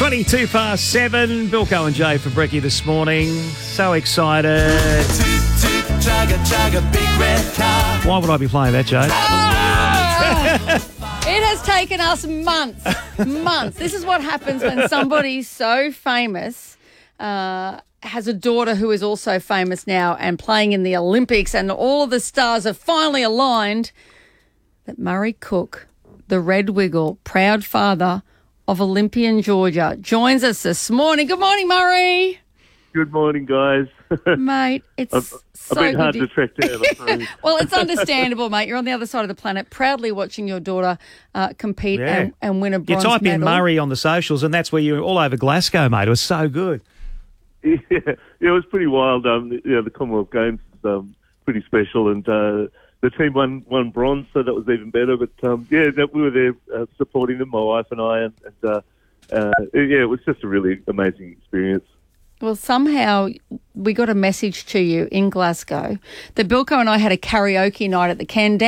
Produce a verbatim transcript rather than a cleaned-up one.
twenty-two past seven. Bilko and Jay for brekkie this morning. So excited. Why would I be playing that, Jay? It has taken us months, months. This is what happens when somebody so famous uh, has a daughter who is also famous now and playing in the Olympics, and all of the stars are finally aligned that Murray Cook, the Red Wiggle, proud father of Olympian Georgia, joins us this morning. Good morning, Murray. Good morning, guys. Mate, it's I've, so I've been good hard to... to track down. I'm sorry. Well, it's understandable, mate. You're on the other side of the planet, proudly watching your daughter uh, compete Yeah. and, and win a You bronze type medal. in Murray on the socials, and that's where you're all over Glasgow, mate. It was so good. yeah, yeah, it was pretty wild. Um, yeah, the Commonwealth Games is um, pretty special, and uh, the team won won bronze, so that was even better. But um, yeah, that, we were there uh, supporting them, my wife and I, and, and uh, uh, yeah, it was just a really amazing experience. Well, somehow we got a message to you in Glasgow that Bilko and I had a karaoke night at the Candan.